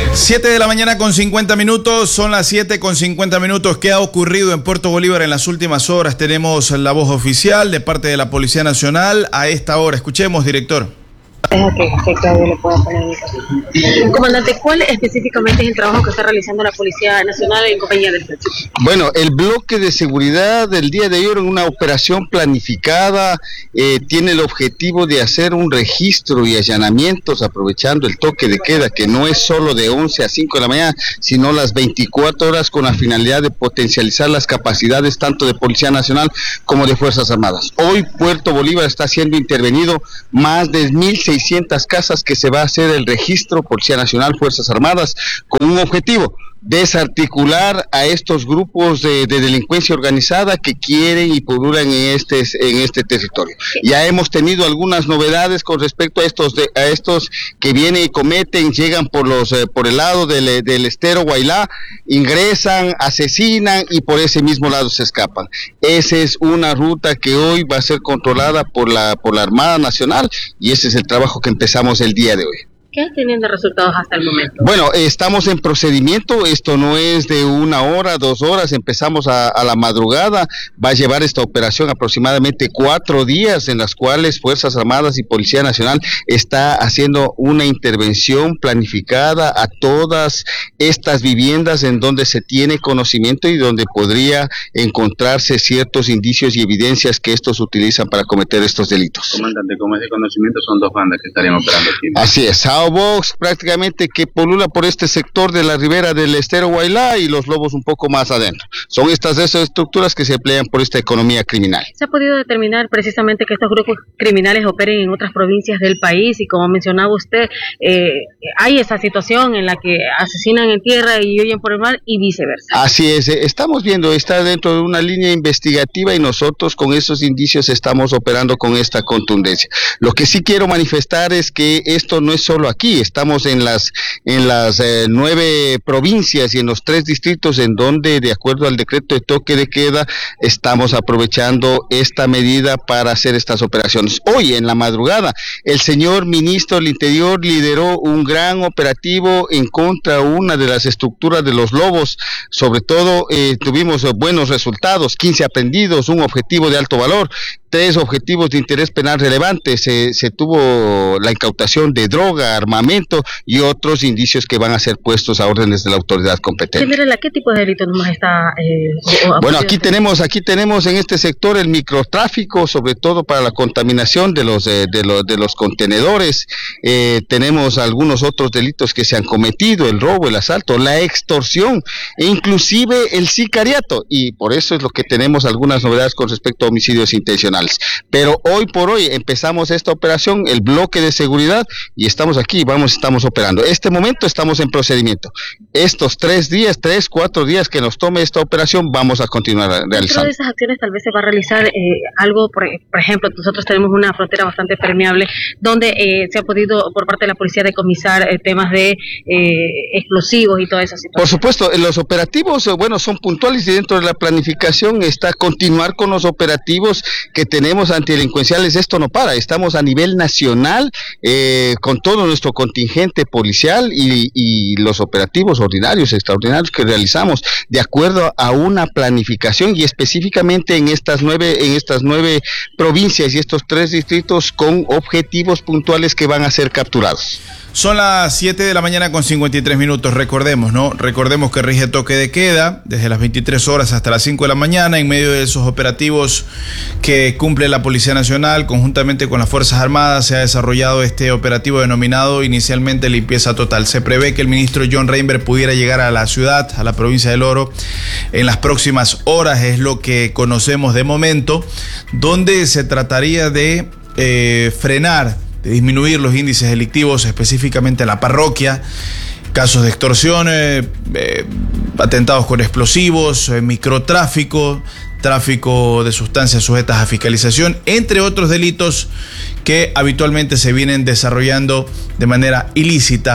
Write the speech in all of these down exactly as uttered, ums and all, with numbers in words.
siete de la mañana con cincuenta minutos, son las siete con cincuenta minutos. ¿Qué ha ocurrido en Puerto Bolívar en las últimas horas? Tenemos la voz oficial de parte de la Policía Nacional a esta hora. Escuchemos, director. Deja que, que Claudio le pueda poner el micrófono. Comandante, ¿cuál específicamente es el trabajo que está realizando la Policía Nacional en compañía del Ejército? Bueno, el bloque de seguridad del día de ayer en una operación planificada eh, tiene el objetivo de hacer un registro y allanamientos aprovechando el toque de queda, que no es solo de once a cinco de la mañana, sino las veinticuatro horas, con la finalidad de potencializar las capacidades tanto de Policía Nacional como de Fuerzas Armadas. Hoy Puerto Bolívar está siendo intervenido más de mil seiscientas casas, que se va a hacer el registro Policía Nacional, Fuerzas Armadas, con un objetivo: desarticular a estos grupos de, de delincuencia organizada que quieren y pululan en este en este territorio. Ya hemos tenido algunas novedades con respecto a estos de, a estos que vienen y cometen, llegan por los eh, por el lado del, del estero Guaylá, ingresan, asesinan y por ese mismo lado se escapan. Esa es una ruta que hoy va a ser controlada por la por la Armada Nacional, y ese es el trabajo que empezamos el día de hoy. ¿Qué tienen de resultados hasta el momento? Bueno, estamos en procedimiento, esto no es de una hora, dos horas, empezamos a, a la madrugada, va a llevar esta operación aproximadamente cuatro días, en las cuales Fuerzas Armadas y Policía Nacional está haciendo una intervención planificada a todas estas viviendas en donde se tiene conocimiento y donde podría encontrarse ciertos indicios y evidencias que estos utilizan para cometer estos delitos. Comandante, como es de conocimiento, son dos bandas que estarían operando aquí, ¿no? Así es. Box prácticamente que polula por este sector de la ribera del estero Guaylá, y los lobos un poco más adentro. Son estas esas estructuras que se emplean por esta economía criminal. ¿Se ha podido determinar precisamente que estos grupos criminales operen en otras provincias del país? Y como mencionaba usted, eh, hay esa situación en la que asesinan en tierra y huyen por el mar y viceversa. Así es, estamos viendo, está dentro de una línea investigativa y nosotros con esos indicios estamos operando con esta contundencia. Lo que sí quiero manifestar es que esto no es solo aquí, estamos en las en las eh, nueve provincias y en los tres distritos en donde, de acuerdo al decreto de toque de queda, estamos aprovechando esta medida para hacer estas operaciones. Hoy en la madrugada el señor ministro del Interior lideró un gran operativo en contra de una de las estructuras de los lobos. Sobre todo eh, tuvimos buenos resultados, quince aprehendidos, un objetivo de alto valor, tres objetivos de interés penal relevantes, se, se tuvo la incautación de droga, armamento y otros indicios que van a ser puestos a órdenes de la autoridad competente. General, ¿a qué tipo de delitos nomás está? Eh, bueno, aquí tenemos, aquí tenemos en este sector el microtráfico, sobre todo para la contaminación de los eh, de los de los contenedores. Eh, tenemos algunos otros delitos que se han cometido: el robo, el asalto, la extorsión e inclusive el sicariato. Y por eso es lo que tenemos algunas novedades con respecto a homicidios intencionales. Pero hoy por hoy empezamos esta operación, el bloque de seguridad, y estamos aquí, vamos, estamos operando. Este momento estamos en procedimiento. Estos tres días, tres, cuatro días que nos tome esta operación, vamos a continuar realizando. Dentro de esas acciones tal vez se va a realizar eh, algo, por, por ejemplo, nosotros tenemos una frontera bastante permeable, donde eh, se ha podido por parte de la policía decomisar eh, temas de eh, explosivos y toda esa situación. Por supuesto, los operativos, bueno, son puntuales, y dentro de la planificación está continuar con los operativos que tenemos antidelincuenciales. Esto no para, estamos a nivel nacional eh, con todo nuestro contingente policial y, y los operativos ordinarios, extraordinarios que realizamos de acuerdo a una planificación, y específicamente en estas nueve, en estas nueve provincias y estos tres distritos con objetivos puntuales que van a ser capturados. Son las siete de la mañana con cincuenta y tres minutos, recordemos, ¿no? Recordemos que rige toque de queda desde las veintitrés horas hasta las cinco de la mañana, en medio de esos operativos que cumple la Policía Nacional conjuntamente con las Fuerzas Armadas. Se ha desarrollado este operativo denominado inicialmente Limpieza Total. Se prevé que el ministro John Reinberg pudiera llegar a la ciudad, a la provincia del Oro, en las próximas horas, es lo que conocemos de momento, donde se trataría de eh, frenar, de disminuir los índices delictivos, específicamente en la parroquia, casos de extorsión, eh, eh, atentados con explosivos, eh, microtráfico, tráfico de sustancias sujetas a fiscalización, entre otros delitos que habitualmente se vienen desarrollando de manera ilícita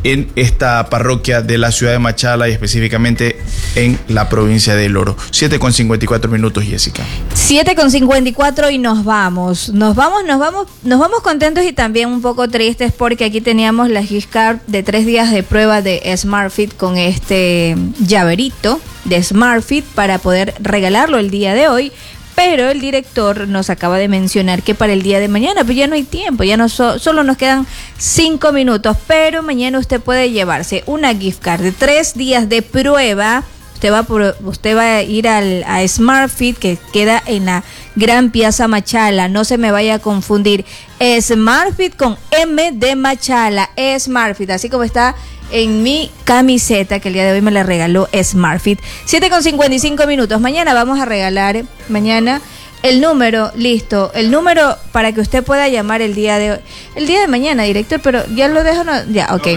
en esta parroquia de la ciudad de Machala y específicamente en la provincia del Oro. siete con cincuenta y cuatro minutos, Jessica. siete con cincuenta y cuatro y nos vamos. Nos vamos, nos vamos, nos vamos contentos y también un poco tristes porque aquí teníamos la gift card de tres días de prueba de SmartFit con este llaverito de SmartFit para poder regalarlo el día de hoy. Pero el director nos acaba de mencionar que para el día de mañana, pues ya no hay tiempo, ya no so, solo nos quedan cinco minutos, pero mañana usted puede llevarse una gift card de tres días de prueba. Usted va, por, usted va a ir al, a SmartFit, que queda en la Gran Piazza Machala, no se me vaya a confundir, SmartFit con M de Machala, SmartFit, así como está en mi camiseta que el día de hoy me la regaló SmartFit. siete con cincuenta y cinco minutos. Mañana vamos a regalar, mañana el número, listo, el número para que usted pueda llamar el día de hoy, el día de mañana, director, pero ya lo dejo, no, ya, ok.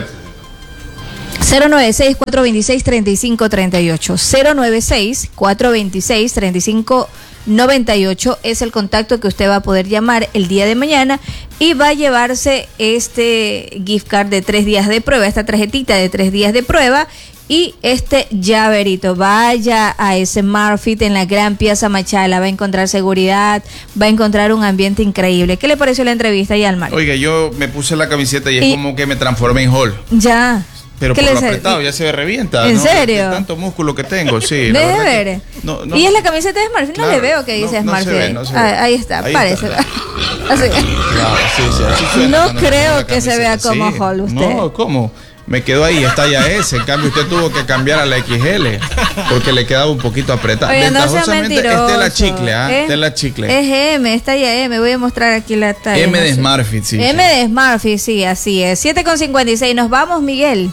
cero nueve seis, cuatro dos seis, tres cinco tres ocho, cero nueve seis, cuatro dos seis, tres cinco noventa y ocho es el contacto que usted va a poder llamar el día de mañana y va a llevarse este gift card de tres días de prueba, esta tarjetita de tres días de prueba y este llaverito. Vaya a SmartFit en la Gran Piazza Machala, va a encontrar seguridad, va a encontrar un ambiente increíble. ¿Qué le pareció la entrevista, Yalmar? Oiga, yo me puse la camiseta y es y, como que me transformé en Hall. Ya. Pero por lo apretado, ya se me revienta. ¿En ¿no? serio? De tanto músculo que tengo, sí. Deje ver. No, no, y es la camiseta de SmartFit, claro, no le veo que dice no, SmartFit. No se ve, no se ve. Ah, ahí está, ahí parece. Está. Así. Claro, sí, sí, así suena, no creo que se vea como sí. Hall usted. No, ¿cómo? Me quedó ahí, está ya S. En cambio, usted tuvo que cambiar a la X L porque le quedaba un poquito apretada. Oye, no sea mentiroso. Esta es la chicle, ¿ah? ¿eh? Esta es la chicle. Es M, está ya M. Voy a mostrar aquí la talla. M de SmartFit, sí. M sí. de SmartFit, sí, así es. siete con cincuenta y seis. Nos vamos, Miguel.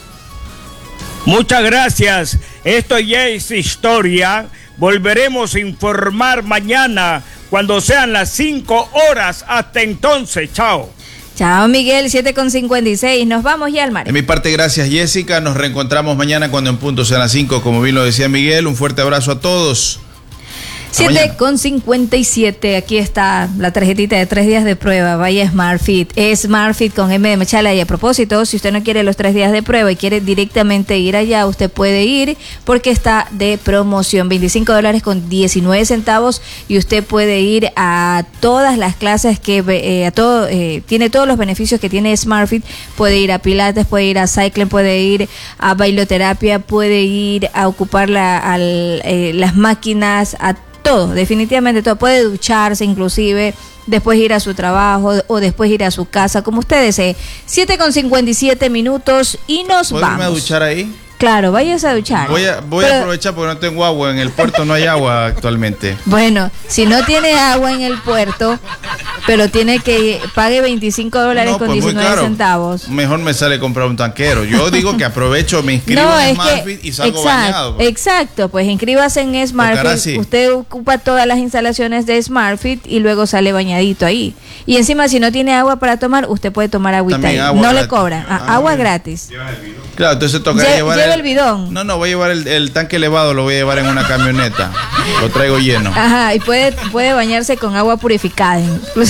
Muchas gracias. Esto ya es historia. Volveremos a informar mañana cuando sean las cinco horas. Hasta entonces, chao. Chao, Miguel, siete con cincuenta y seis. Nos vamos ya al mar. En mi parte, gracias, Jessica. Nos reencontramos mañana cuando en punto sean las cinco, como bien lo decía Miguel. Un fuerte abrazo a todos. siete con cincuenta y siete, aquí está la tarjetita de tres días de prueba, vaya SmartFit, es SmartFit con M de Machala. Y a propósito, si usted no quiere los tres días de prueba y quiere directamente ir allá, usted puede ir porque está de promoción, veinticinco dólares con diecinueve centavos y usted puede ir a todas las clases que, eh, a todo, eh, tiene todos los beneficios que tiene SmartFit, puede ir a Pilates, puede ir a Cycling, puede ir a bailoterapia, puede ir a ocupar la, al, eh, las máquinas, a todo, definitivamente todo, puede ducharse inclusive, después ir a su trabajo o después ir a su casa, como usted desee. siete con cincuenta y siete minutos y nos vamos. ¿Puedo duchar ahí? Claro, vayas a duchar. Voy a, voy Pero, a aprovechar porque no tengo agua. En el puerto no hay agua actualmente. Bueno, si no tiene agua en el puerto, pero tiene que pague veinticinco dólares no, con pues diecinueve centavos. Mejor me sale comprar un tanquero. Yo digo que aprovecho, me inscribo no, en SmartFit y salgo exacto, bañado. Pues. Exacto, pues inscríbase en SmartFit. Usted ocupa todas las instalaciones de SmartFit y luego sale bañadito ahí. Y encima, si no tiene agua para tomar, usted puede tomar agüita ahí. Agua no gratis. Le cobran. Ah, ah, agua bien. Gratis. Claro, entonces toca Lle llevar el, el bidón. No, no, voy a llevar el, el tanque elevado, lo voy a llevar en una camioneta. Lo traigo lleno. Ajá, y puede, puede bañarse con agua purificada.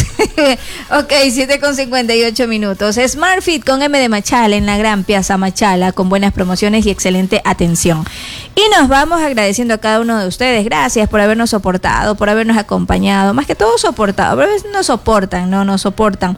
Ok, siete con cincuenta y ocho minutos. SmartFit con M de Machala en la Gran Piazza Machala, con buenas promociones y excelente atención. Y nos vamos agradeciendo a cada uno de ustedes. Gracias por habernos soportado, por habernos acompañado. Más que todo soportado, pero a veces nos soportan, no nos soportan.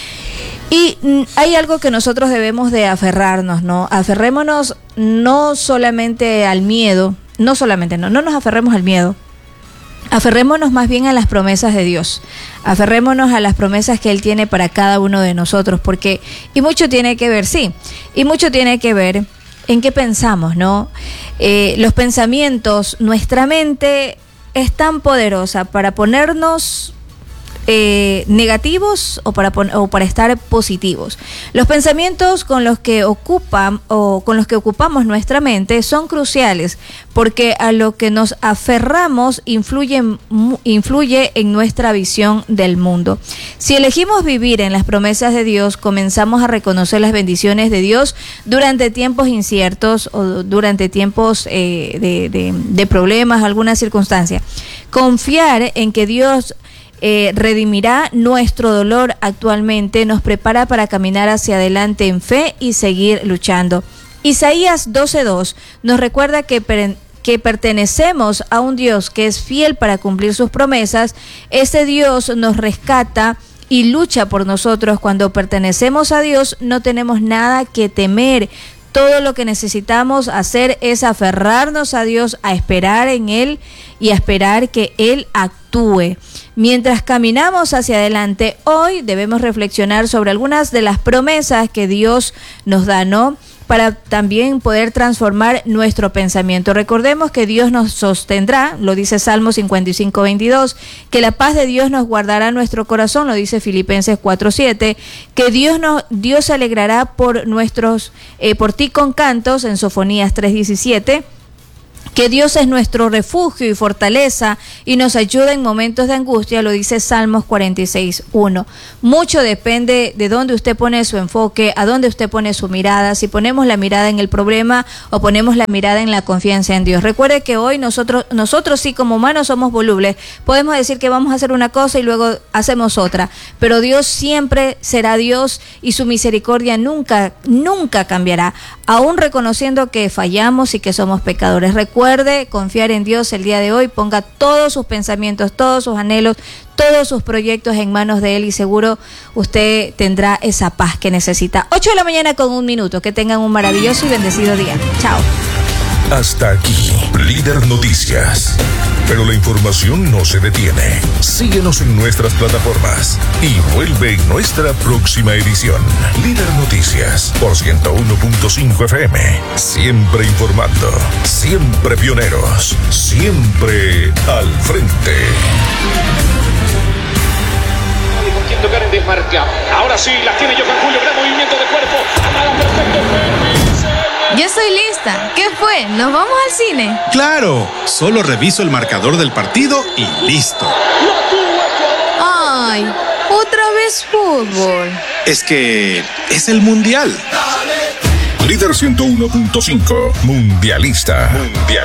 Y hay algo que nosotros debemos de aferrarnos, ¿no? Aferrémonos no solamente al miedo, no solamente, no, no nos aferremos al miedo. Aferrémonos más bien a las promesas de Dios. Aferrémonos a las promesas que Él tiene para cada uno de nosotros, porque, y mucho tiene que ver, sí, y mucho tiene que ver en qué pensamos, ¿no? Eh, los pensamientos, nuestra mente es tan poderosa para ponernos Eh, negativos o para, o para estar positivos. Los pensamientos con los que ocupan o con los que ocupamos nuestra mente son cruciales porque a lo que nos aferramos influye, influye en nuestra visión del mundo. Si elegimos vivir en las promesas de Dios, comenzamos a reconocer las bendiciones de Dios durante tiempos inciertos o durante tiempos eh, de, de, de problemas, alguna circunstancia. Confiar en que Dios eh, redimirá nuestro dolor actualmente, nos prepara para caminar hacia adelante en fe y seguir luchando. Isaías doce dos nos recuerda que per, que pertenecemos a un Dios que es fiel para cumplir sus promesas. Ese Dios nos rescata y lucha por nosotros. Cuando pertenecemos a Dios no tenemos nada que temer. Todo lo que necesitamos hacer es aferrarnos a Dios, a esperar en Él y a esperar que Él actúe. Mientras caminamos hacia adelante, hoy debemos reflexionar sobre algunas de las promesas que Dios nos da, ¿no?, para también poder transformar nuestro pensamiento. Recordemos que Dios nos sostendrá, lo dice Salmo cincuenta y cinco veintidós, que la paz de Dios nos guardará nuestro corazón, lo dice Filipenses cuatro siete, que Dios nos Dios se alegrará por nuestros eh, por ti con cantos, en Sofonías tres diecisiete. Que Dios es nuestro refugio y fortaleza y nos ayuda en momentos de angustia, lo dice Salmos cuarenta y seis uno. Mucho depende de dónde usted pone su enfoque, a dónde usted pone su mirada, si ponemos la mirada en el problema o ponemos la mirada en la confianza en Dios. Recuerde que hoy nosotros, nosotros sí como humanos somos volubles, podemos decir que vamos a hacer una cosa y luego hacemos otra, pero Dios siempre será Dios y su misericordia nunca, nunca cambiará, aún reconociendo que fallamos y que somos pecadores. Recuerde confiar en Dios el día de hoy, ponga todos sus pensamientos, todos sus anhelos, todos sus proyectos en manos de Él y seguro usted tendrá esa paz que necesita. ocho de la mañana con un minuto, que tengan un maravilloso y bendecido día. Chao. Hasta aquí, Líder Noticias. Pero la información no se detiene. Síguenos en nuestras plataformas y vuelve en nuestra próxima edición. Líder Noticias por ciento uno punto cinco F M. Siempre informando, siempre pioneros, siempre al frente. Quien tocar en desmarca. Ahora sí, las tiene Johan Julio, gran movimiento de cuerpo. Amada perfecto. Yo estoy lista. ¿Qué fue? ¿Nos vamos al cine? Claro, solo reviso el marcador del partido y listo. Ay, otra vez fútbol. Es que es el Mundial. Líder ciento uno punto cinco, Mundialista. Mundial.